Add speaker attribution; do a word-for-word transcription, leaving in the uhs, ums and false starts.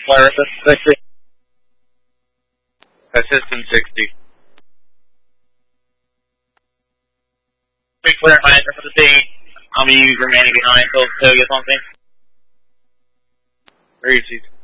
Speaker 1: Flare sixty. Assistant sixty. Be clear my for the state. I'll be remaining behind until Toga something. Very easy.